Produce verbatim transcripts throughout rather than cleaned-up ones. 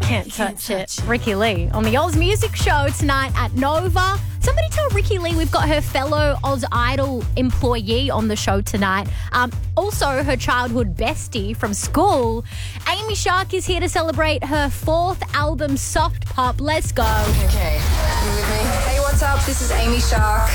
Can't touch it. Ricky Lee on the Oz Music Show tonight at Nova. Somebody tell Ricky Lee we've got her fellow Oz Idol employee on the show tonight. Um, also, her childhood bestie from school. Amy Shark is here to celebrate her fourth album, Soft Pop. Let's go. Okay, you with me? Hey, what's up? This is Amy Shark.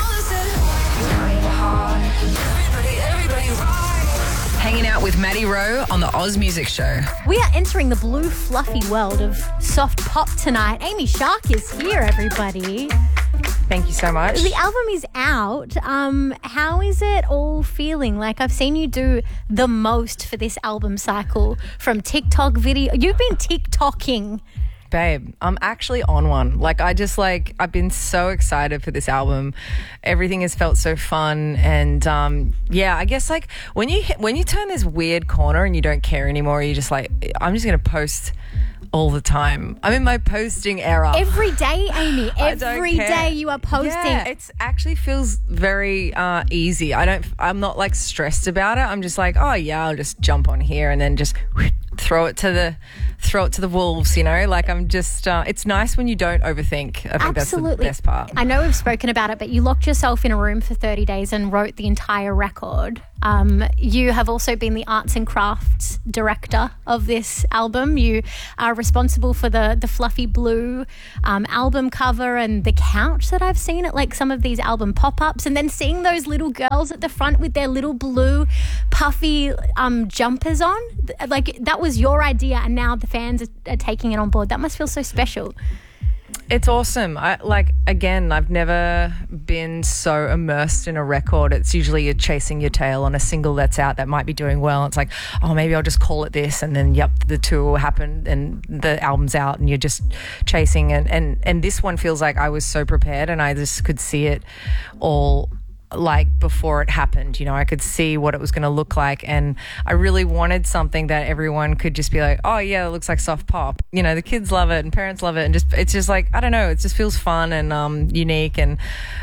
Hanging out with Maddie Rowe on the Oz Music Show. We are entering the blue, fluffy world of soft pop tonight. Amy Shark is here, everybody. Thank you so much. The album is out. Um, how is it all feeling? Like, I've seen you do the most for this album cycle, from TikTok video. You've been TikToking. Babe, I'm actually on one. Like, I just like, I've been so excited for this album. Everything has felt so fun. And um, yeah, I guess like when you when you turn this weird corner and you don't care anymore, you just like, I'm just going to post all the time. I'm in my posting era. Every day, Amy. I don't Every care. day you are posting. Yeah, it's actually feels very uh, easy. I don't, I'm not like stressed about it. I'm just like, oh yeah, I'll just jump on here and then just whoosh, throw it to the throw it to the wolves, you know? Like I'm just, uh, it's nice when you don't overthink. I think Absolutely. That's the best part. I know we've spoken about it, but you locked yourself in a room for thirty days and wrote the entire record. Um, you have also been the arts and crafts director of this album. You are responsible for the the fluffy blue um, album cover and the couch that I've seen at like some of these album pop-ups, and then seeing those little girls at the front with their little blue puffy um, jumpers on. Like, that was your idea and now the fans are, are taking it on board. That must feel so special. It's awesome. I like, again, I've never been so immersed in a record. It's usually you're chasing your tail on a single that's out that might be doing well. It's like, oh, maybe I'll just call it this, and then yep, the tour will happen and the album's out and you're just chasing. And and and this one feels like I was so prepared and I just could see it all like before it happened. You know, I could see what it was going to look like, and I really wanted something that everyone could just be like, oh yeah, it looks like soft pop. You know, the kids love it and parents love it, and just it's just like, I don't know, it just feels fun and um unique and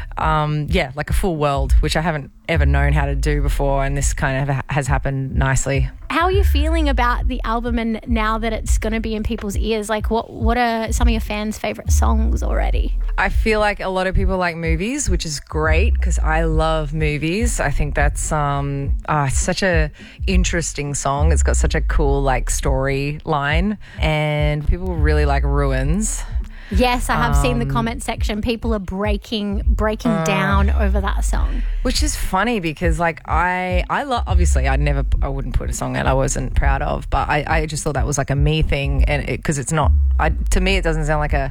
um yeah, like a full world, which I haven't ever known how to do before, and this kind of has happened nicely. How are you feeling about the album and now that it's going to be in people's ears? Like, what what are some of your fans' favourite songs already? I feel like a lot of people like movies, which is great because I love movies. I think that's um, oh, it's such a interesting song. It's got such a cool like storyline, and people really like Ruins. Yes, I have um, seen the comment section. People are breaking breaking uh, down over that song, which is funny because like I I love, obviously I never I wouldn't put a song out I wasn't proud of, but I, I just thought that was like a me thing, and because it, it's not I to me it doesn't sound like a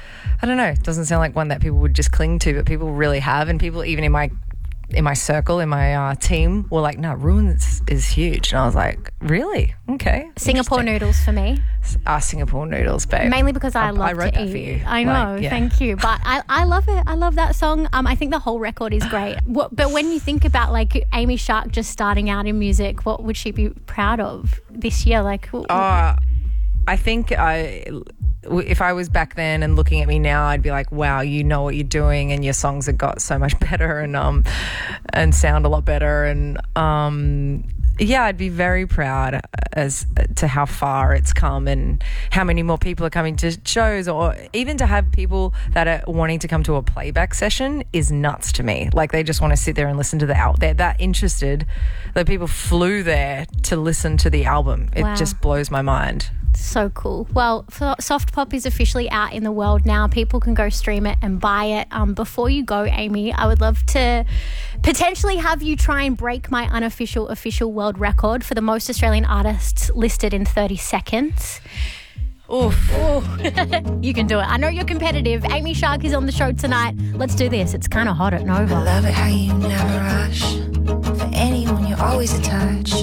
I don't know it doesn't sound like one that people would just cling to, but people really have, and people even in my in my circle, in my uh, team, were like, no, Ruins is huge. And I was like, really? Okay. Singapore noodles for me. Ah, uh, Singapore noodles, babe. Mainly because I, I love I wrote to that eat. for you. I know, like, yeah. Thank you. But I, I love it. I love that song. Um, I think the whole record is great. What, but when you think about like Amy Shark just starting out in music, what would she be proud of this year? Like, oh, uh, I think I... if I was back then and looking at me now, I'd be like, wow, you know what you're doing, and your songs have got so much better and um and sound a lot better, and um yeah, I'd be very proud as to how far it's come and how many more people are coming to shows, or even to have people that are wanting to come to a playback session is nuts to me. Like, they just want to sit there and listen to the album. They're that interested that people flew there to listen to the album. It wow. just blows my mind. So cool. Well, Soft Pop is officially out in the world now. People can go stream it and buy it. Um, before you go, Amy, I would love to potentially have you try and break my unofficial official world record for the most Australian artists listed in thirty seconds. Oof. You can do it. I know you're competitive. Amy Shark is on the show tonight. Let's do this. It's kind of hot at Nova. I love it how you never rush. For anyone, you're always a touch.